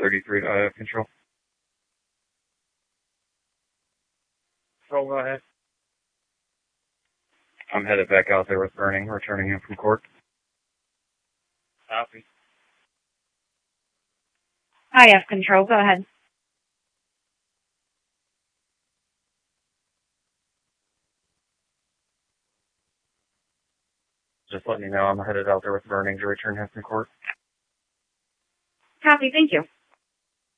33 to IF control. Control, go ahead. I'm headed back out there with Burning, returning him from court. Copy. IF control, go ahead. Just letting you know I'm headed out there with Burning to return him from court. Copy, thank you.